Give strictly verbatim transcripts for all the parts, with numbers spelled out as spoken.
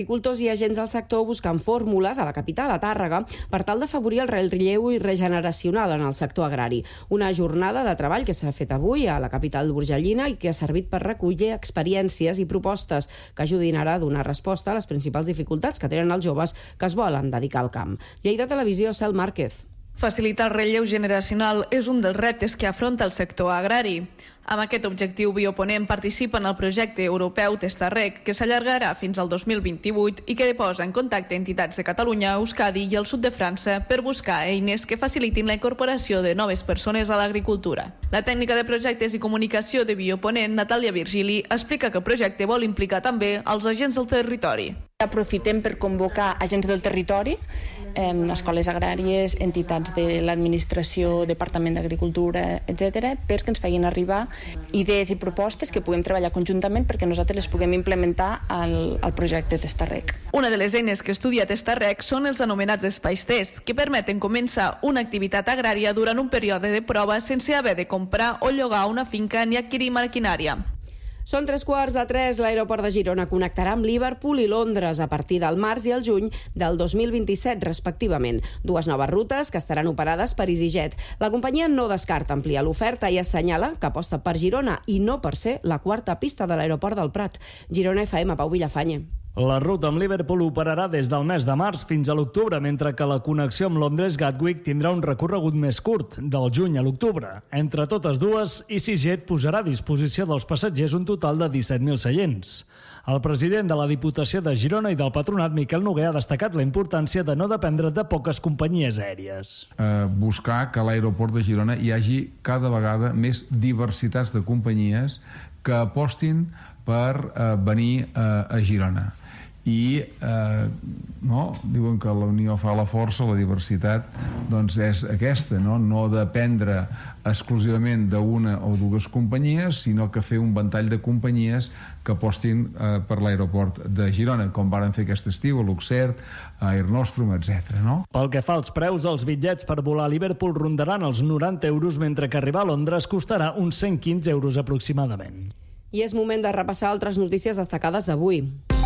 Agricultors i agents del sector busquen fórmules a la capital, a Tàrrega, per tal d'afavorir el relleu regeneracional en el sector agrari. Una jornada de treball que s'ha fet avui a la capital burgellina i que ha servit per recollir experiències i propostes que ajudin ara a donar resposta a les principals dificultats que tenen els joves que es volen dedicar al camp. Lleida Televisió, Cel Márquez. Facilitar el relleu generacional és un dels reptes que afronta el sector agrari. Amb aquest objectiu, Bioponent participa en el projecte europeu Testarrec, que s'allargarà fins al dos mil vint-i-vuit i que posa en contacte entitats de Catalunya, Euskadi i el sud de França per buscar eines que facilitin la incorporació de noves persones a l'agricultura. La tècnica de projectes i comunicació de Bioponent, Natàlia Virgili, explica que el projecte vol implicar també els agents del territori. Aprofitem per convocar agents del territori, eh, escoles agràries, entitats de l'administració, Departament d'Agricultura, etcètera, perquè ens facin arribar idees i propostes que puguem treballar conjuntament perquè nosaltres les puguem implementar al, al projecte Testarrec. Una de les eines que estudia Testarrec són els anomenats espais test, que permeten començar una activitat agrària durant un període de prova sense haver de comprar o llogar una finca ni adquirir maquinària. Són tres quarts de tres. L'aeroport de Girona connectarà amb Liverpool i Londres a partir del març i el juny del dos mil vint-i-set, respectivament. Dues noves rutes que estaran operades per EasyJet. La companyia no descarta ampliar l'oferta i assenyala que aposta per Girona i no per ser la quarta pista de l'aeroport del Prat. Girona F M, Pau Villafanye. La ruta amb Liverpool operarà des del mes de març fins a l'octubre, mentre que la connexió amb Londres Gatwick tindrà un recorregut més curt, del juny a l'octubre. Entre totes dues, EasyJet posarà a disposició dels passatgers un total de disset mil seients. El president de la Diputació de Girona i del Patronat, Miquel Noguer, ha destacat la importància de no dependre de poques companyies aèries. Eh, buscar que a l'aeroport de Girona hi hagi cada vegada més diversitats de companyies que apostin per eh, venir eh, a Girona. I eh, no? diuen que la unió fa la força, la diversitat doncs és aquesta, no, no dependre exclusivament d'una o dues companyies, sinó que fer un ventall de companyies que apostin eh, per l'aeroport de Girona, com varen fer aquest estiu a Luxert, a Air Nostrum, etcètera. No? Pel que fa als preus, els bitllets per volar a Liverpool rondaran els noranta euros, mentre que arribar a Londres costarà uns cent quinze euros aproximadament. I és moment de repassar altres notícies destacades d'avui.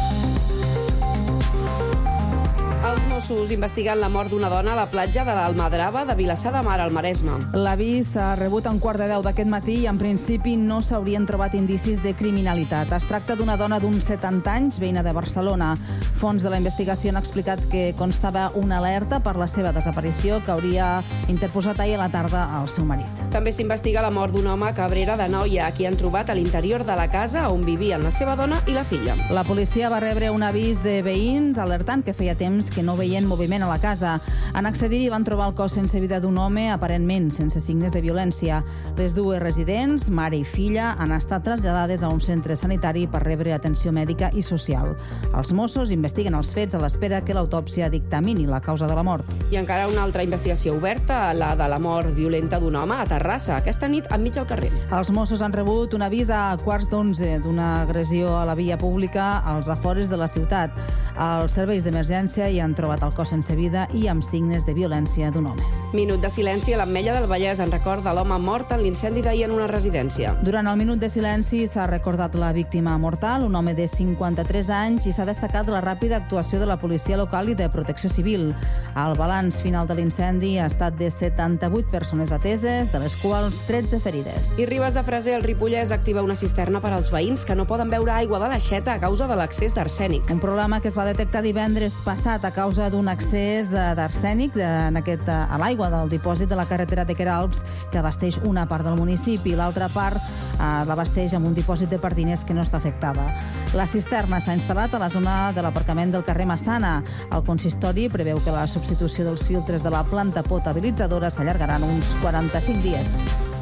Els Mossos investiguen la mort d'una dona a la platja de l'Almadrava de Vilassar de Mar, al Maresme. L'avís s'ha rebut a un quart de deu d'aquest matí i en principi no s'haurien trobat indicis de criminalitat. Es tracta d'una dona d'uns setanta anys, veïna de Barcelona. Fons de la investigació han explicat que constava una alerta per la seva desaparició que hauria interposat ahir a la tarda al seu marit. També s'investiga la mort d'un home a Cabrera de Noia, a qui han trobat a l'interior de la casa on vivien la seva dona i la filla. La policia va rebre un avís de veïns alertant que feia temps que no veien moviment a la casa. Han accedit i van trobar el cos sense vida d'un home, aparentment sense signes de violència. Les dues residents, mare i filla, han estat traslladades a un centre sanitari per rebre atenció mèdica i social. Els Mossos investiguen els fets a l'espera que l'autòpsia dictamini la causa de la mort. I encara una altra investigació oberta, la de la mort violenta d'un home a Terrassa, aquesta nit enmig del carrer. Els Mossos han rebut un avís a quarts d'onze d'una agressió a la via pública als afores de la ciutat. Els serveis d'emergència hi han trobat el cos sense vida i amb signes de violència d'un home. Minut de silenci a l'Ametlla del Vallès en record de l'home mort en l'incendi d'ahir en una residència. Durant el minut de silenci s'ha recordat la víctima mortal, un home de cinquanta-tres anys, i s'ha destacat la ràpida actuació de la policia local i de protecció civil. El balanç final de l'incendi ha estat de setanta-vuit persones ateses, de les quals tretze ferides. I Ribes de Freser, el Ripollès, activa una cisterna per als veïns que no poden beure aigua de l'aixeta a causa de l'accés d'arsènic. Un problema que es va detectar divendres passat a causa d'un accés d'arsènic en aquest, a l'aigua del dipòsit de la carretera de Queralbs, que abasteix una part del municipi i l'altra part eh, l'abasteix amb un dipòsit de Pardines que no està afectada. La cisterna s'ha instal·lat a la zona de l'aparcament del carrer Massana. El consistori preveu que la substitució dels filtres de la planta potabilitzadora s'allargarà uns quaranta-cinc dies.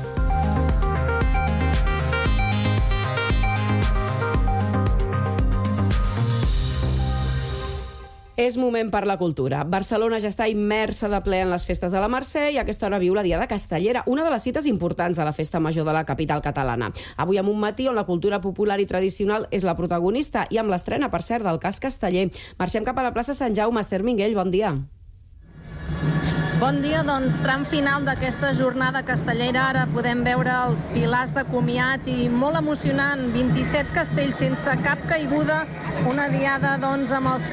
És moment per la cultura. Barcelona ja està immersa de ple en les festes de la Mercè i a aquesta hora viu la Diada Castellera, una de les cites importants de la festa major de la capital catalana. Avui amb un matí on la cultura popular i tradicional és la protagonista i amb l'estrena, per cert, del Cas Casteller. Marxem cap a la plaça Sant Jaume. Esther Minguell, bon dia. Bon dia, doncs, tram final d'aquesta jornada castellera. Ara podem veure els pilars de comiat i molt emocionant, vint-i-set castells sense cap caiguda, una diada doncs, amb els